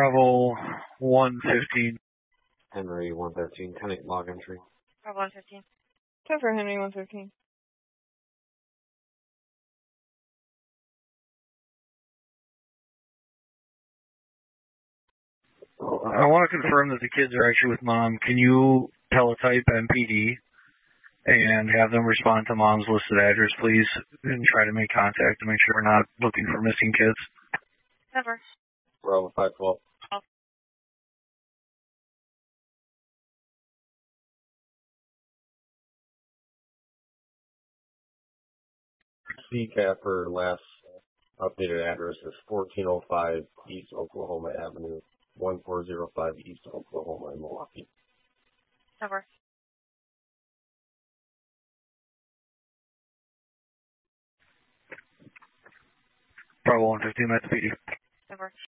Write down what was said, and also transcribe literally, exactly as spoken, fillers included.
Bravo one fifteen. Henry one thirteen, ten eight log entry. Bravo one fifteen. ten for Henry one fifteen. I want to confirm that the kids are actually with mom. Can you teletype M P D and have them respond to mom's listed address, please, and try to make contact to make sure we're not looking for missing kids? Never. Bravo five twelve. Oh. C CAT for last updated address is fourteen oh five East Oklahoma Avenue, one four zero five East Oklahoma in Milwaukee. Never. Bravo one fifteen, that's P D. Never.